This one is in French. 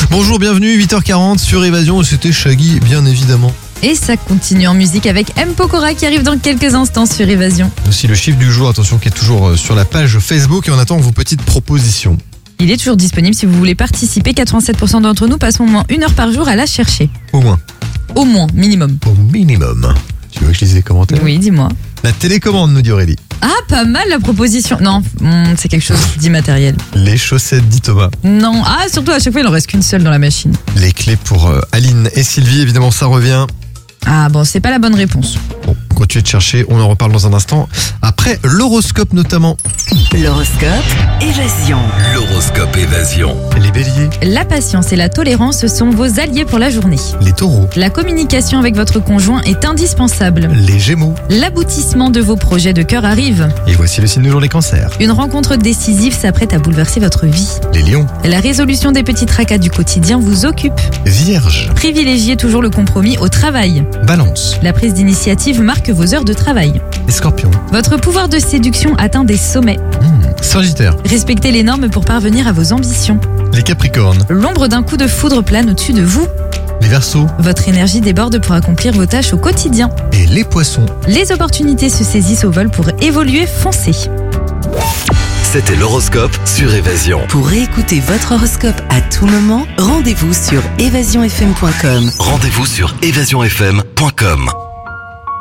Bonjour, bienvenue, 8h40 sur Évasion, c'était Shaggy, bien évidemment. Et ça continue en musique avec M. Pokora qui arrive dans quelques instants sur Évasion. Aussi le chiffre du jour, attention, qui est toujours sur la page Facebook et on attend vos petites propositions. Il est toujours disponible si vous voulez participer. 87% d'entre nous passent au moins 1 heure par jour à la chercher. Au moins. Au moins, minimum. Au minimum. Tu veux que je lise les commentaires ? Oui, dis-moi. La télécommande, nous dit Aurélie. Ah, pas mal la proposition. Non, c'est quelque chose d'immatériel. Les chaussettes, dit Thomas. Non, surtout à chaque fois il en reste qu'une seule dans la machine. Les clés pour Aline et Sylvie, évidemment ça revient. Ah bon, c'est pas la bonne réponse. Bon, continuez de chercher, on en reparle dans un instant. Après l'horoscope notamment. L'horoscope Évasion. L'horoscope Évasion. Les béliers, La patience et la tolérance sont vos alliés pour la journée. les taureaux, La communication avec votre conjoint est indispensable. les gémeaux. L'aboutissement de vos projets de cœur arrive. Et voici le signe du jour, les cancers. Une rencontre décisive s'apprête à bouleverser votre vie. Les lions, La résolution des petits tracas du quotidien vous occupe. vierges, Privilégiez toujours le compromis au travail. balance, La prise d'initiative marque vos heures de travail. les scorpions. Votre pouvoir de séduction atteint des sommets. Sagittaire, Respectez les normes pour parvenir à vos ambitions. les capricornes, L'ombre d'un coup de foudre plane au-dessus de vous. les verseaux Votre énergie déborde pour accomplir vos tâches au quotidien. et les poissons. Les opportunités se saisissent au vol pour évoluer, foncez. C'était l'horoscope sur Évasion. Pour réécouter votre horoscope à tout moment, rendez-vous sur évasionfm.com. Rendez-vous sur évasionfm.com.